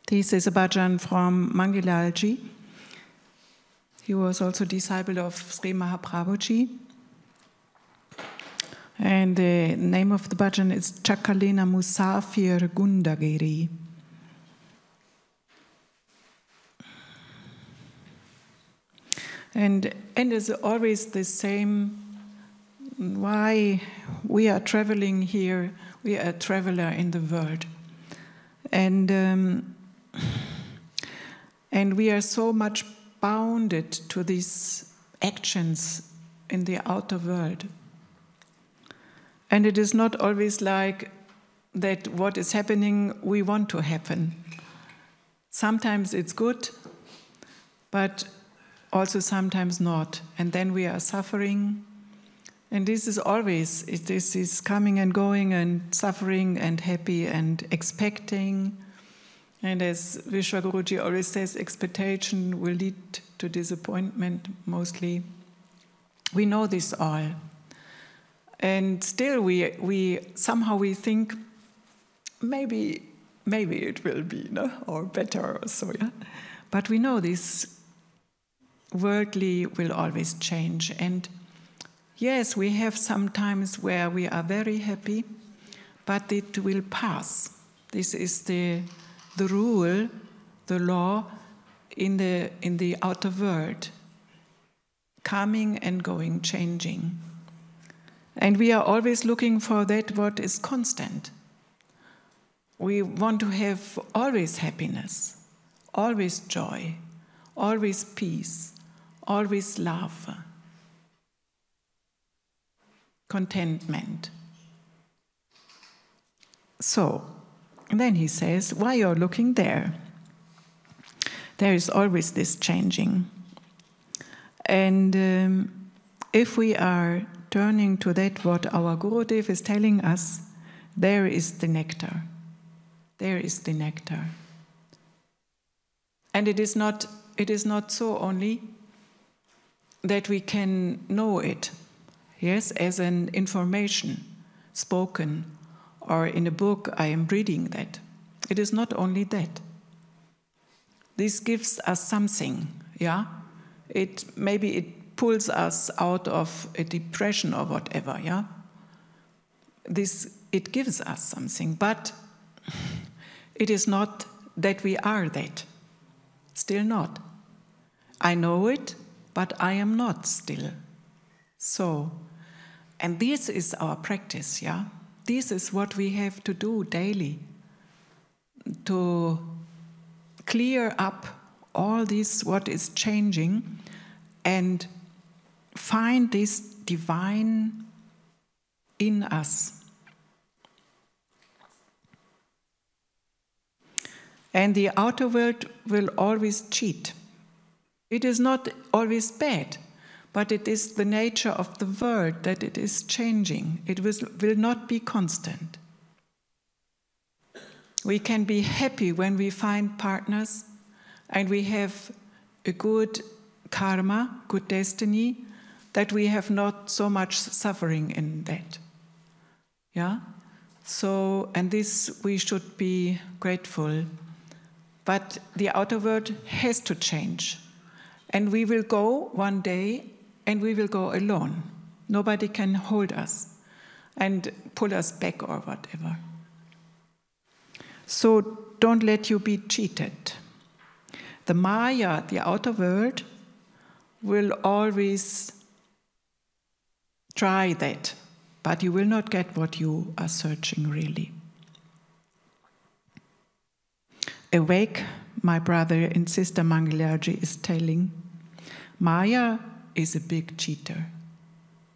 This is a bhajan from Mangalalji. He was also a disciple of Sri Mahaprabhuji. And the name of the bhajan is Chakalena Musafir Gundagiri. And it's always the same, why we are traveling here, we are a traveler in the world. And we are so much bounded to these actions in the outer world. And it is not always like that what is happening we want to happen. Sometimes it's good, but also sometimes not. And then we are suffering. And this is always, this is coming and going and suffering and happy and expecting. And as Vishwaguruji always says, expectation will lead to disappointment mostly. We know this all. And still we somehow we think maybe it will be, no? Or better or so, yeah? But we know this worldly will always change. And yes, we have some times where we are very happy, but it will pass. This is the rule, the law in the outer world, coming and going, changing. And we are always looking for that what is constant. We want to have always happiness, always joy, always peace, always love, contentment. So, and then he says, why you're looking there? There is always this changing. And if we are turning to that what our Gurudev is telling us, there is the nectar. There is the nectar. And it is not so only that we can know it, yes, as an information spoken, or in a book I am reading that. It is not only that. This gives us something, yeah? Maybe it pulls us out of a depression or whatever, yeah? It gives us something, but it is not that we are that. Still not. I know it, but I am not still. So, and this is our practice, yeah? This is what we have to do daily, to clear up all this what is changing and find this divine in us. And the outer world will always cheat. It is not always bad, but it is the nature of the world that it is changing. It will not be constant. We can be happy when we find partners and we have a good karma, good destiny, that we have not so much suffering in that. Yeah? So, and this we should be grateful. But the outer world has to change. And we will go one day, and we will go alone. Nobody can hold us and pull us back or whatever. So don't let you be cheated. The Maya, the outer world, will always try that, but you will not get what you are searching really. Awake, my brother and sister Mangalalji is telling, Maya is a big cheater.